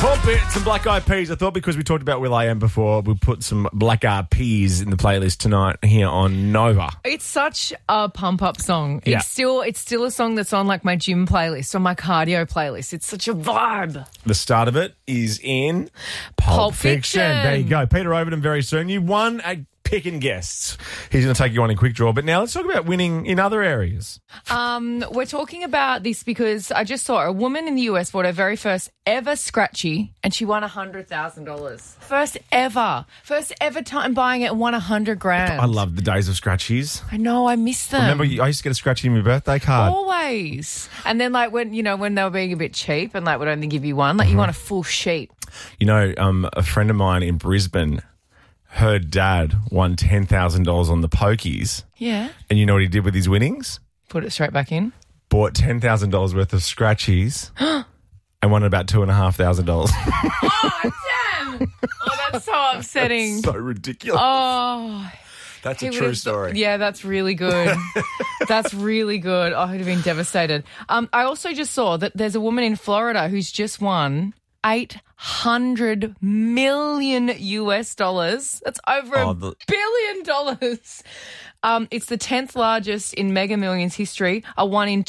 Some Black Eyed Peas. I thought because we talked about will.i.am before, we'll put some Black Eyed Peas in the playlist tonight here on Nova. It's such a pump-up song. Yeah. It's still a song that's on like my gym playlist, on my cardio playlist. It's such a vibe. The start of it is in Pulp Fiction. There you go. Peter Overton very soon. You won a picking guests. He's going to take you on in quick draw. But now let's talk about winning in other areas. We're talking about this because I just saw a woman in the US bought her very first ever scratchy and she won $100,000. First ever time buying it and won $100,000. I love the days of scratchies. I know, I miss them. Remember, I used to get a scratchy in my birthday card. Always. And then like when they were being a bit cheap and like would only give you one, like you want a full sheet. You know, a friend of mine in Brisbane, her dad won $10,000 on the pokies. Yeah. And you know what he did with his winnings? Put it straight back in. Bought $10,000 worth of scratchies and won about $2,500. Oh, damn. Oh, that's so upsetting. That's so ridiculous. Oh. That's a true story. Yeah, that's really good. That's really good. Oh, he'd have been devastated. I also just saw that there's a woman in Florida who's just won $800 million US. That's over $1 billion. It's the 10th largest in Mega Millions history. A one in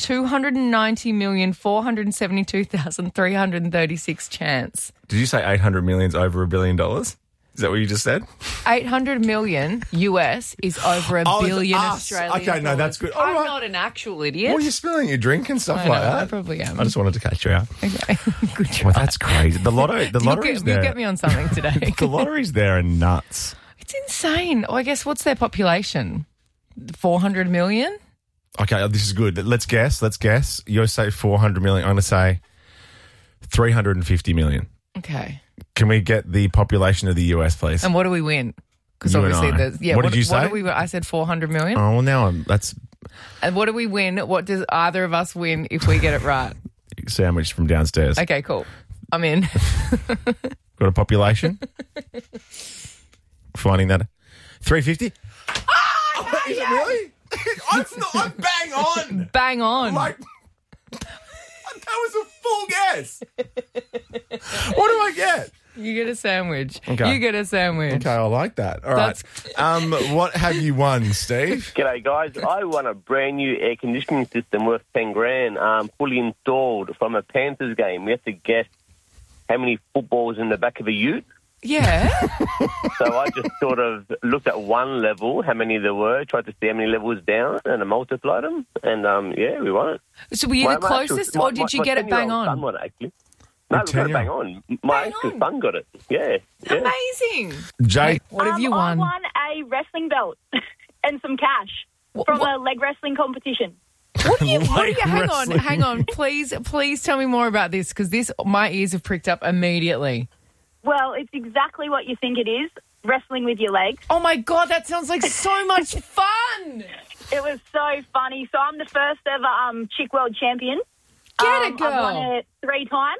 290,472,336 chance. Did you say 800 million's over $1 billion? Is that what you just said? 800 million US is over $1 billion Australian. Okay, no, that's good. I'm not an actual idiot. Well, you're spilling your drink and stuff like that. I probably am. I just wanted to catch you out. Okay, good try. Well, that's crazy. The lottery's there. You get me on something today. The lottery's there and nuts. It's insane. Oh, I guess what's their population? 400 million? Okay, this is good. Let's guess. You say 400 million. I'm going to say 350 million. Okay. Can we get the population of the US, please? And what do we win? Because You obviously and I. there's... Yeah, What did you say? I said 400 million. Oh, well, now that's And what do we win? What does either of us win if we get it right? sandwich from downstairs. Okay, cool. I'm in. Got a population? Finding that 350? Oh, Is it really? I'm bang on. Bang on. Like, that was a full guess. What do I get? You get a sandwich. Okay. You get a sandwich. Okay, I like that. All right. What have you won, Steve? G'day, guys. I won a brand new air conditioning system worth $10,000, fully installed from a Panthers game. We have to guess how many footballs in the back of a ute. Yeah. So I just sort of looked at one level, how many there were, tried to see how many levels down, and I multiplied them, and we won it. So were you the closest, or did you get it bang on? Son won it, actually. No, we got it bang on. My extra son got it. Yeah. Amazing. Jay, what have you won? I won a wrestling belt and some cash from a leg wrestling competition. What do you hang on. Please tell me more about this, because my ears have pricked up immediately. Well, it's exactly what you think it is, wrestling with your legs. Oh, my God, that sounds like so much fun. It was so funny. So I'm the first ever chick world champion. Get it, girl. I've won it 3 times.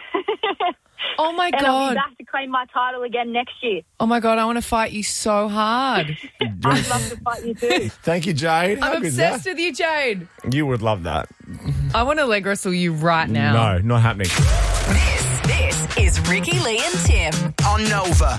Oh, my God. And I'll be back to claim my title again next year. Oh, my God, I want to fight you so hard. I'd love to fight you too. thank you, Jade. How I'm good's obsessed that? with you, Jade. You would love that. I want to leg wrestle you right now. No, not happening. This is Ricky, Lee and Tim On Nova.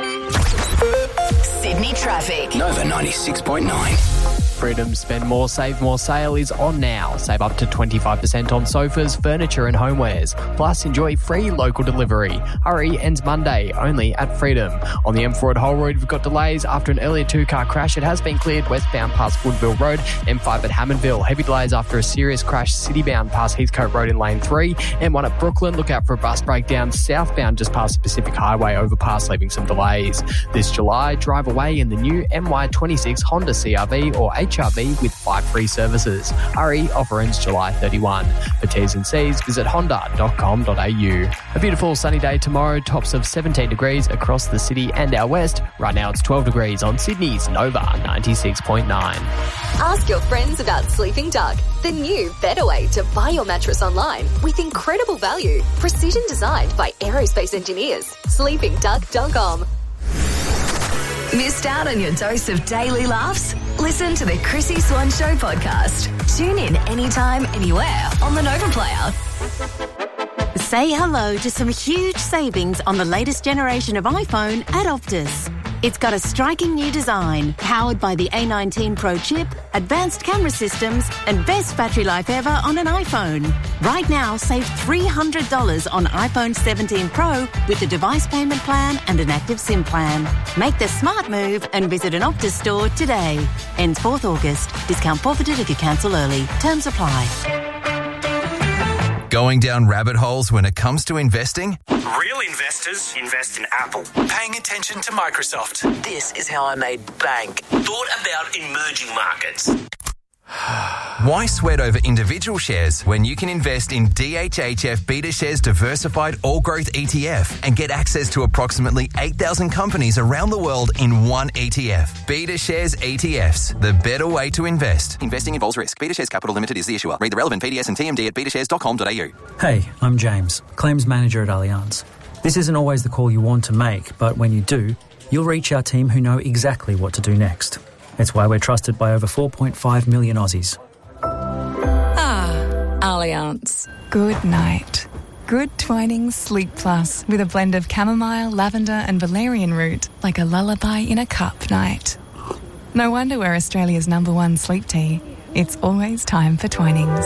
Sydney Traffic. Nova 96.9. Freedom Spend More, Save More sale is on now. Save up to 25% on sofas, furniture and homewares. Plus, enjoy free local delivery. Hurry ends Monday, only at Freedom. On the M4 at Hull Road, we've got delays after an earlier 2-car crash. It has been cleared westbound past Woodville Road. M5 at Hammondville. Heavy delays after a serious crash citybound past Heathcote Road in lane 3. M1 at Brooklyn. Look out for a bus breakdown southbound just past Pacific Highway overpass, leaving some delays. This July, drive away in the new MY26 Honda CRV or HRV with 5 free services. Hurry, offer ends July 31. For T's and C's, visit honda.com.au. A beautiful sunny day tomorrow, tops of 17 degrees across the city and our west. Right now it's 12 degrees on Sydney's Nova 96.9. Ask your friends about Sleeping Duck, the new better way to buy your mattress online with incredible value. Precision designed by aerospace engineers. SleepingDuck.com. Missed out on your dose of daily laughs? Listen to the Chrissy Swan Show podcast. Tune in anytime, anywhere on the Nova Player. Say hello to some huge savings on the latest generation of iPhone at Optus. It's got a striking new design, powered by the A19 Pro chip, advanced camera systems, and best battery life ever on an iPhone. Right now, save $300 on iPhone 17 Pro with a device payment plan and an active SIM plan. Make the smart move and visit an Optus store today. Ends 4th August. Discount forfeited if you cancel early. Terms apply. Going down rabbit holes when it comes to investing? Real investors invest in Apple. Paying attention to Microsoft. This is how I made bank. Thought about emerging markets. Why sweat over individual shares when you can invest in DHHF BetaShares Diversified All Growth ETF and get access to approximately 8,000 companies around the world in one ETF? BetaShares ETFs, the better way to invest. Investing involves risk. BetaShares Capital Limited is the issuer. Read the relevant PDS and TMD at betashares.com.au. Hey, I'm James, Claims Manager at Allianz. This isn't always the call you want to make, but when you do, you'll reach our team who know exactly what to do next. It's why we're trusted by over 4.5 million Aussies. Allianz. Good night. Good Twinings Sleep Plus with a blend of chamomile, lavender and valerian root, like a lullaby in a cup night. No wonder we're Australia's #1 sleep tea. It's always time for Twinings.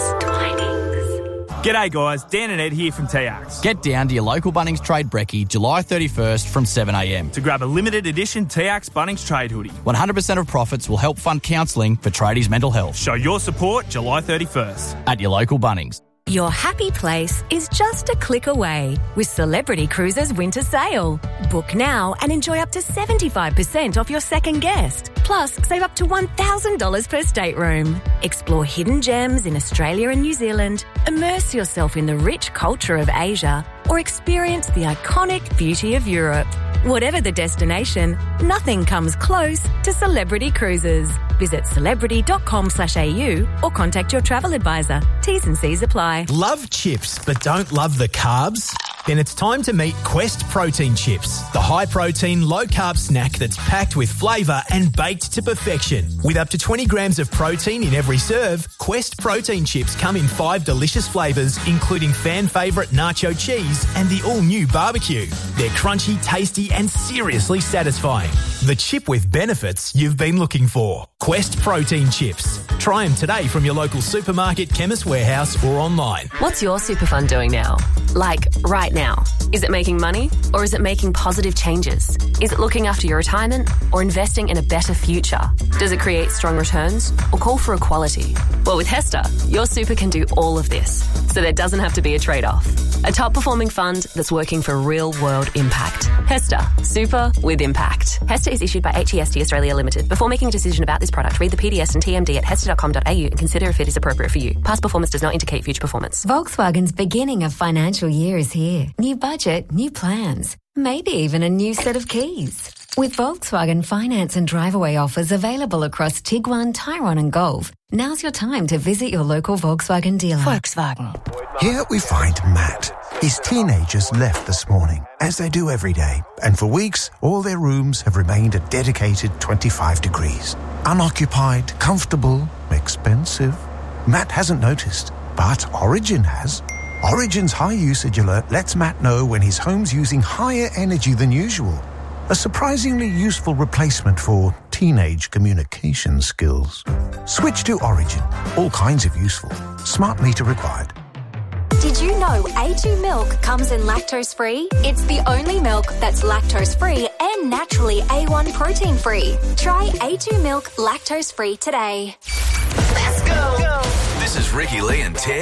G'day guys, Dan and Ed here from TX. Get down to your local Bunnings Trade Brekkie July 31st from 7am to grab a limited edition TX Bunnings Trade hoodie. 100% of profits will help fund counselling for tradies' mental health. Show your support July 31st. At your local Bunnings. Your happy place is just a click away with Celebrity Cruises Winter Sale. Book now and enjoy up to 75% off your second guest. Plus, save up to $1,000 per stateroom. Explore hidden gems in Australia and New Zealand, immerse yourself in the rich culture of Asia, or experience the iconic beauty of Europe. Whatever the destination, nothing comes close to Celebrity Cruises. Visit celebrity.com/au or contact your travel advisor. T's and C's apply. Love chips but don't love the carbs? Then it's time to meet Quest Protein Chips, the high-protein, low-carb snack that's packed with flavour and baked to perfection. With up to 20 grams of protein in every serve, Quest Protein Chips come in 5 delicious flavours, including fan-favourite nacho cheese and the all-new barbecue. They're crunchy, tasty and seriously satisfying. The chip with benefits you've been looking for. Quest Protein Chips. Try them today from your local supermarket, Chemist Warehouse or online. What's your super fund doing now? Like, right now. Is it making money or is it making positive changes? Is it looking after your retirement or investing in a better future? Does it create strong returns or call for equality? Well, with Hester, your super can do all of this, so there doesn't have to be a trade-off. A top-performing fund that's working for real-world impact. Hester, super with impact. Hester is issued by HEST Australia Limited. Before making a decision about this product, read the PDS and TMD at hester.com.au and consider if it is appropriate for you. Past performance does not indicate future performance. Volkswagen's beginning of financial year is here. New budget, new plans, maybe even a new set of keys. With Volkswagen finance and drive-away offers available across Tiguan, Tyrone and Golf, now's your time to visit your local Volkswagen dealer. Volkswagen. Here we find Matt. His teenagers left this morning, as they do every day, and for weeks, all their rooms have remained a dedicated 25 degrees. Unoccupied, comfortable, expensive. Matt hasn't noticed, but Origin has. Origin's high usage alert lets Matt know when his home's using higher energy than usual. A surprisingly useful replacement for teenage communication skills. Switch to Origin. All kinds of useful. Smart meter required. Did you know A2 milk comes in lactose-free? It's the only milk that's lactose-free and naturally A1 protein-free. Try A2 milk lactose-free today. Let's go. This is Ricky Lee and Ted.